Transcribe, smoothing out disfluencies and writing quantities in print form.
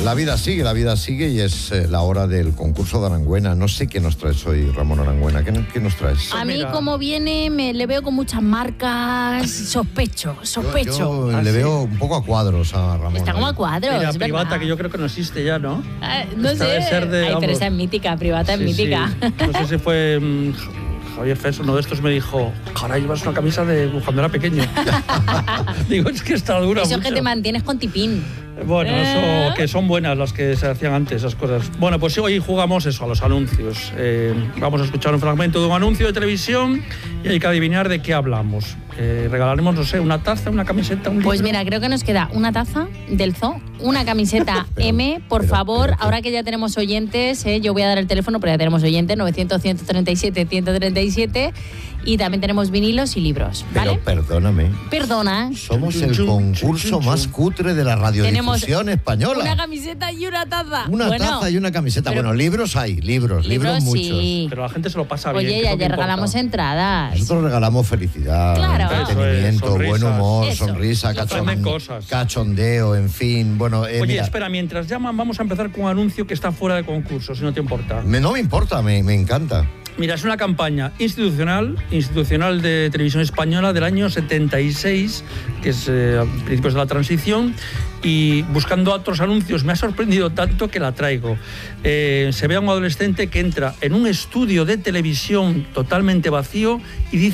La vida sigue y es la hora del concurso de Arangüena. No sé qué nos traes hoy, Ramón Arangüena. ¿Qué nos traes? A mí, como viene, le veo con muchas marcas. Sospecho. Yo le veo un poco a cuadros a Ramón. Está como a cuadros. Mira, es Privata, verdad. que yo creo que no existe ya, ¿no? No Esta sé. debe ser de, Ay, pero vamos. esa es mítica, Privata es Sí, mítica. sí. No sé si fue Javier Fes, uno de estos me dijo, caray, llevas una camisa de cuando era pequeño. Digo, es que está dura Eso mucho. que te mantienes con tipín. Bueno, eso que son buenas las que se hacían antes, esas cosas. Bueno, pues hoy jugamos eso, a los anuncios. Vamos a escuchar un fragmento de un anuncio de televisión y hay que adivinar de qué hablamos. Regalaremos, no sé, una taza, una camiseta, un libro. Pues mira, creo que nos queda una taza del zoo, una camiseta M, por favor. Ahora que ya tenemos oyentes, yo voy a dar el teléfono, pero ya tenemos oyentes, 900-137-137, y también tenemos vinilos y libros, ¿vale? Pero perdóname. Perdona. Somos el concurso más cutre de la radiodifusión española. Una camiseta y una taza. Una taza y una camiseta. pero- Bueno, libros hay, libros muchos. Sí. Pero la gente se lo pasa bien. Oye, que es ya lo que regalamos importa. entradas. Nosotros regalamos felicidad, Claro. entretenimiento, Eso es, buen humor, Eso. sonrisa, Aprenden cosas. cachondeo, en fin. Bueno, Oye, mira, espera, mientras llaman, vamos a empezar con un anuncio que está fuera de concurso, si no te importa. no me importa, me encanta. Mira, es una campaña institucional de televisión española del año 76, que es a principios de la transición, y buscando otros anuncios me ha sorprendido tanto que la traigo. Se ve a un adolescente que entra en un estudio de televisión totalmente vacío y dice